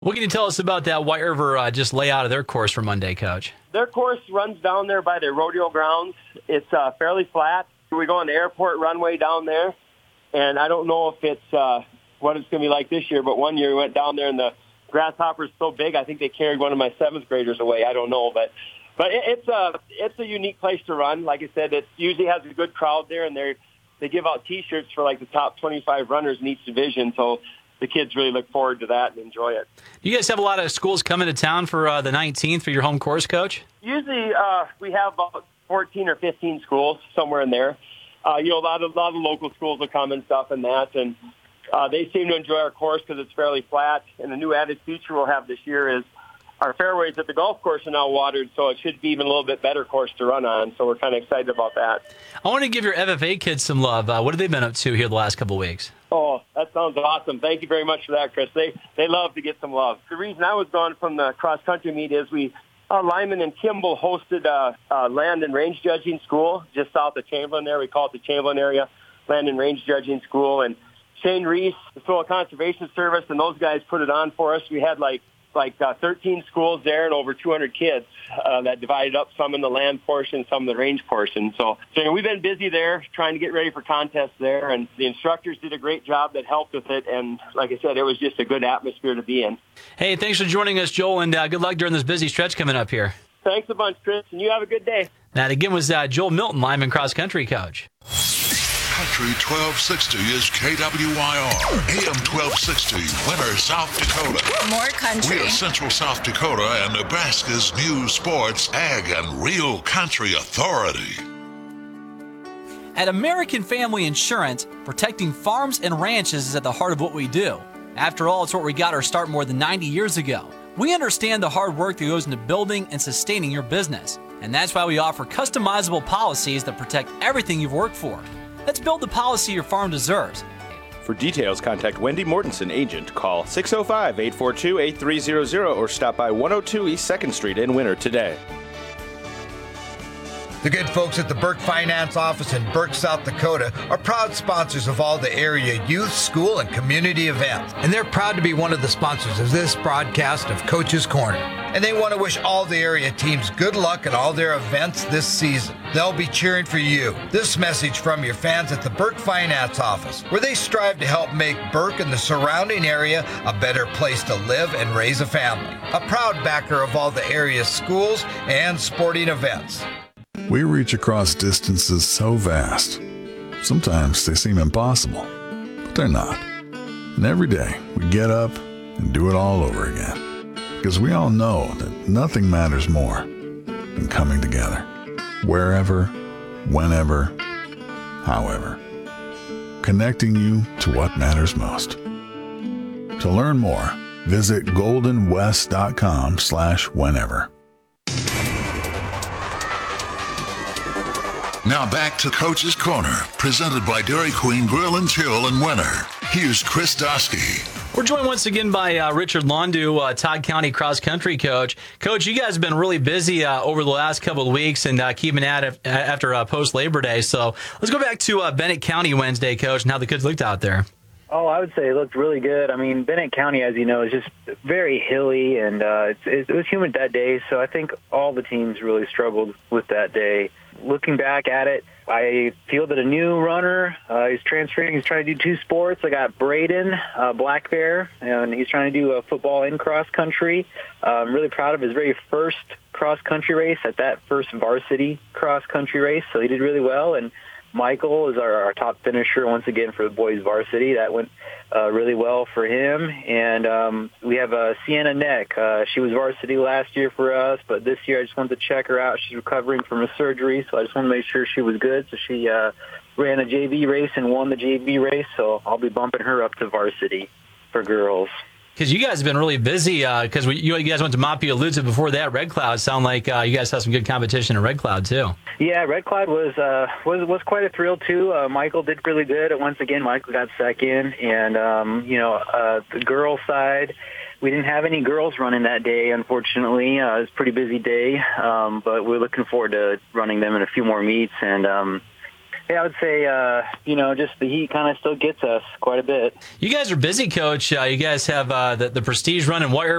What can you tell us about that White River just layout of their course for Monday, Coach? Their course runs down there by their rodeo grounds. It's fairly flat. We go on the airport runway down there, and I don't know if it's what it's going to be like this year, but one year we went down there and the grasshopper's so big, I think they carried one of my 7th graders away. I don't know, but it's a unique place to run. Like I said, it usually has a good crowd there, and they give out T-shirts for like the top 25 runners in each division, so the kids really look forward to that and enjoy it. You guys have a lot of schools coming to town for the 19th for your home course, Coach? Usually we have about 14 or 15 schools, somewhere in there. A lot of local schools will come and stuff and that, and they seem to enjoy our course because it's fairly flat. And the new added feature we'll have this year is our fairways at the golf course are now watered, so it should be even a little bit better course to run on. So we're kind of excited about that. I want to give your FFA kids some love. What have they been up to here the last couple of weeks? Oh, that sounds awesome. Thank you very much for that, Chris. They love to get some love. The reason I was gone from the cross-country meet is Lyman and Kimball hosted a land and range judging school just south of Chamberlain there. We call it the Chamberlain area land and range judging school. And Shane Reese, the Soil Conservation Service, and those guys put it on for us. We had like 13 schools there and over 200 kids that divided up, some in the land portion, some in the range portion. So we've been busy there trying to get ready for contests there, and the instructors did a great job that helped with it. And like I said, it was just a good atmosphere to be in. Hey, thanks for joining us, Joel, and good luck during this busy stretch coming up here. Thanks a bunch, Chris, and you have a good day. That again was Joel Milton, Lyman cross-country coach. Country 1260 is KWYR. AM 1260, Winter, South Dakota. More country. We are Central South Dakota and Nebraska's news, sports, ag, and real country authority. At American Family Insurance, protecting farms and ranches is at the heart of what we do. After all, it's where we got our start more than 90 years ago. We understand the hard work that goes into building and sustaining your business, and that's why we offer customizable policies that protect everything you've worked for. Let's build the policy your farm deserves. For details, contact Wendy Mortensen, agent. Call 605-842-8300 or stop by 102 East 2nd Street in Winter today. The good folks at the Burke Finance Office in Burke, South Dakota are proud sponsors of all the area youth, school, and community events. And they're proud to be one of the sponsors of this broadcast of Coach's Corner. And they want to wish all the area teams good luck at all their events this season. They'll be cheering for you. This message from your fans at the Burke Finance Office, where they strive to help make Burke and the surrounding area a better place to live and raise a family. A proud backer of all the area's schools and sporting events. We reach across distances so vast. Sometimes they seem impossible, but they're not. And every day we get up and do it all over again. Because we all know that nothing matters more than coming together. Wherever, whenever, however. Connecting you to what matters most. To learn more, visit goldenwest.com/whenever. Now back to Coach's Corner, presented by Dairy Queen Grill and Chill in Winter. Here's Chris Dosky. We're joined once again by Richard Londu, Todd County cross-country coach. Coach, you guys have been really busy over the last couple of weeks and keeping at it after post-Labor Day. So let's go back to Bennett County Wednesday, Coach, and how the kids looked out there. Oh, I would say it looked really good. I mean, Bennett County, as you know, is just very hilly, and it was humid that day, so I think all the teams really struggled with that day. Looking back at it, I feel that a new runner, he's transferring, he's trying to do 2 sports. I got Braden Black Bear, and he's trying to do football and cross-country. I'm really proud of his very first cross-country race at that first varsity cross-country race, so he did really well. And Michael is our top finisher once again for the boys varsity. That went really well for him. And we have Sienna Neck. She was varsity last year for us, but this year I just wanted to check her out. She's recovering from a surgery, so I just wanted to make sure she was good. So she ran a JV race and won the JV race, so I'll be bumping her up to varsity for girls. Because you guys have been really busy, because you guys went to Mapia-Luta before that. Red Cloud sound like you guys have some good competition in Red Cloud too. Yeah, Red Cloud was quite a thrill too. Michael did really good. Once again, Michael got second, and the girls side, we didn't have any girls running that day, unfortunately. It was a pretty busy day, but we're looking forward to running them in a few more meets. And I would say, just the heat kind of still gets us quite a bit. You guys are busy, Coach. You guys have the Prestige Run in White